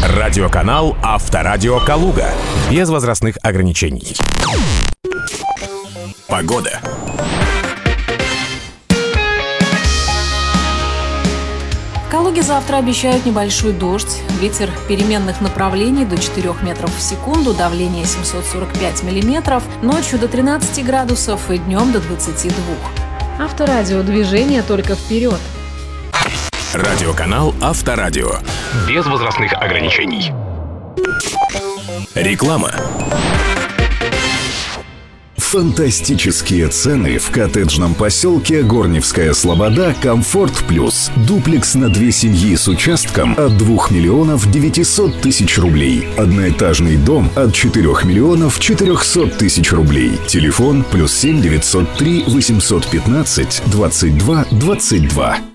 Радиоканал Авторадио Калуга. Без возрастных ограничений. Погода. В Калуге завтра обещают небольшой дождь. Ветер переменных направлений до 4 метров в секунду, давление 745 миллиметров, ночью до 13 градусов и днем до 22. Авторадио, движение только вперед. Радиоканал Авторадио. Без возрастных ограничений. Реклама. Фантастические цены в коттеджном поселке Горневская Слобода «Комфорт Плюс». Дуплекс на 2 семьи с участком от 2 миллионов 900 тысяч рублей. Одноэтажный дом от 4 миллионов 400 тысяч рублей. Телефон +7 903 815 22 22.